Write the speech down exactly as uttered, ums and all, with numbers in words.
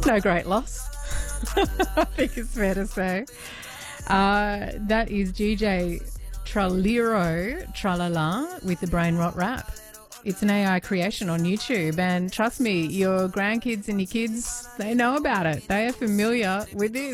No great loss. I think it's fair to say. Uh, that is G J Traliro Tralala with the Brain Rot Rap. It's an A I creation on YouTube, and trust me, your grandkids and your kids, they know about it. They are familiar with this.